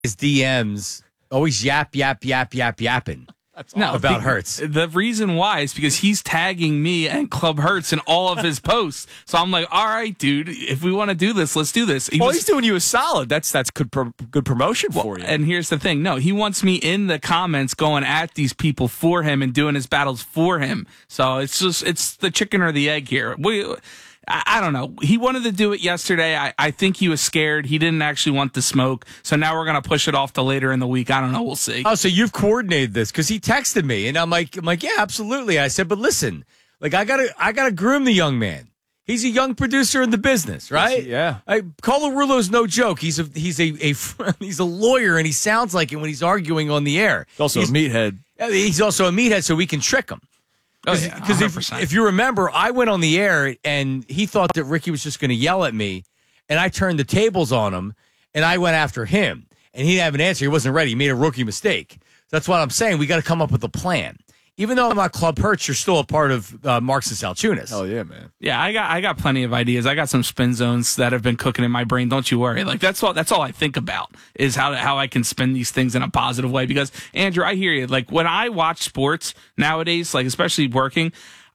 his DMs always yapping. About Hurts. The reason why is because he's tagging me and Club Hurts in all of his posts. So I'm like, all right, dude, if we want to do this, let's do this. He's doing you a solid. That's good promotion for you. And here's the thing. No, he wants me in the comments going at these people for him and doing his battles for him. So it's the chicken or the egg here. I don't know. He wanted to do it yesterday. I think he was scared. He didn't actually want the smoke. So now we're going to push it off to later in the week. I don't know. We'll see. Oh, so you've coordinated this because he texted me and I'm like, yeah, absolutely. I said, but listen, like I gotta groom the young man. He's a young producer in the business, right? Yeah. Colarulo's no joke. He's a lawyer and he sounds like it when he's arguing on the air. He's also a meathead. He's also a meathead, so we can trick him. Because if you remember, I went on the air and he thought that Ricky was just going to yell at me, and I turned the tables on him, and I went after him, and he didn't have an answer. He wasn't ready. He made a rookie mistake. That's what I'm saying. We got to come up with a plan. Even though I'm not Club Hurts, you're still a part of Marks and Salchunas. Oh yeah, man. Yeah, I got plenty of ideas. I got some spin zones that have been cooking in my brain. Don't you worry. Like that's all I think about is how I can spin these things in a positive way. Because Andrew, I hear you. Like when I watch sports nowadays, like especially working,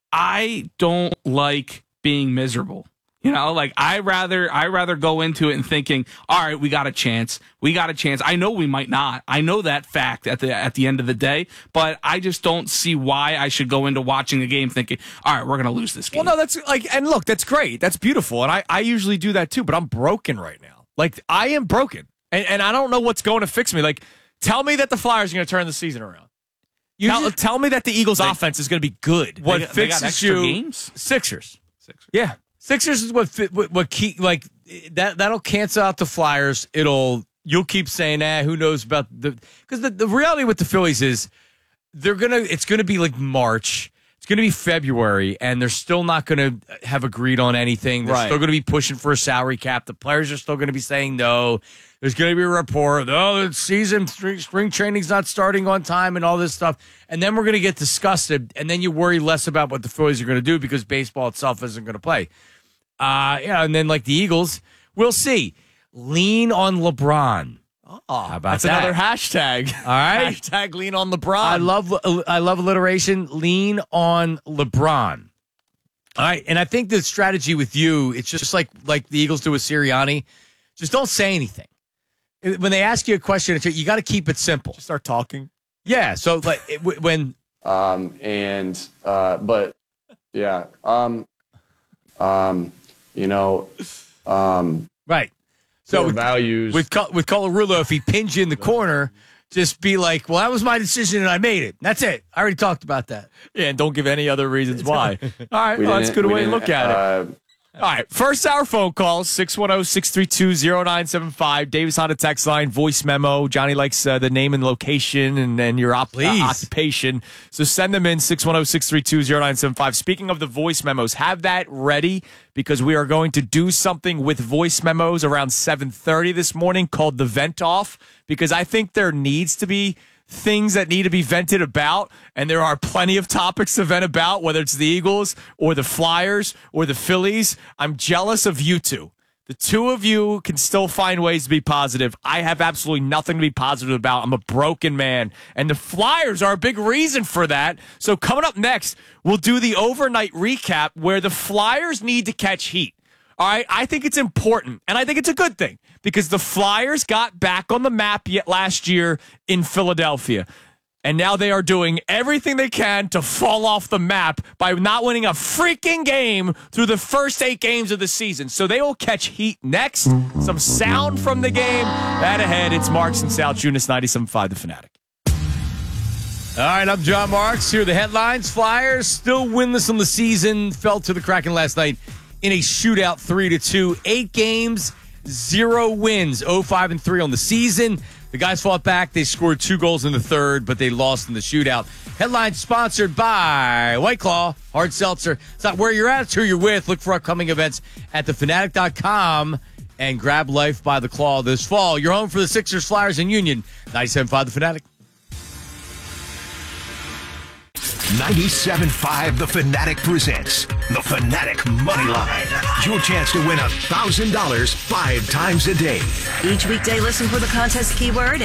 I don't like being miserable. You know, like I rather go into it and thinking, all right, we got a chance. I know we might not. I know that fact at the end of the day, but I just don't see why I should go into watching the game thinking, all right, we're going to lose this game. Well, no, that's like, and look, that's great. That's beautiful. And I usually do that too, but I'm broken right now. Like I am broken and I don't know what's going to fix me. Like tell me that the Flyers are going to turn the season around. Tell me that the Eagles offense is going to be good. What they fixes got extra games? Sixers. Yeah. Sixers is what keep like that'll cancel out the Flyers. You'll keep saying, who knows about because the reality with the Phillies is it's gonna be like March, it's gonna be February, and they're still not gonna have agreed on anything. They're still gonna be pushing for a salary cap. The players are still gonna be saying no. There's gonna be a report. The season spring training's not starting on time and all this stuff, and then we're gonna get disgusted, and then you worry less about what the Phillies are gonna do because baseball itself isn't gonna play. And then like the Eagles, we'll see. Lean on LeBron. Oh, how about that's that? Another hashtag. All right, hashtag lean on LeBron. I love alliteration. Lean on LeBron. All right, and I think the strategy with you, it's just like the Eagles do with Sirianni. Just don't say anything. When they ask you a question, you got to keep it simple. Just start talking. Yeah. So like when. Right. So values with Colarulo, if he pins you in the corner, just be like, "Well, that was my decision and I made it. That's it. I already talked about that." Yeah, and don't give any other reasons why. All right, that's a good way to look at it. All right, first hour phone calls, 610-632-0975. Davis Honda text line, voice memo. Johnny likes the name and location and your occupation. So send them in, 610-632-0975. Speaking of the voice memos, have that ready because we are going to do something with voice memos around 7:30 this morning called the Vent Off because I think there needs to be things that need to be vented about, and there are plenty of topics to vent about, whether it's the Eagles or the Flyers or the Phillies. I'm jealous of you two. The two of you can still find ways to be positive. I have absolutely nothing to be positive about. I'm a broken man, and the Flyers are a big reason for that. So coming up next, we'll do the overnight recap where the Flyers need to catch heat. All right, I think it's important, and I think it's a good thing because the Flyers got back on the map last year in Philadelphia, and now they are doing everything they can to fall off the map by not winning a freaking game through the first 8 games of the season. So they will catch heat next. Some sound from the game. That ahead, it's Marks and Salchunas, 97.5 The Fanatic. All right, I'm John Marks. Here are the headlines. Flyers still winless on the season. Fell to the Kraken last night in a shootout 3-2. 8 games, 0 wins, 0-5-3 on the season. The guys fought back. They scored 2 goals in the third, but they lost in the shootout. Headline sponsored by White Claw, Hard Seltzer. It's not where you're at, it's who you're with. Look for upcoming events at thefanatic.com and grab life by the claw this fall. You're home for the Sixers, Flyers, and Union. 97.5 The Fanatic. 97.5 The Fanatic presents The Fanatic Moneyline. Your chance to win $1,000 5 times a day. Each weekday, listen for the contest keyword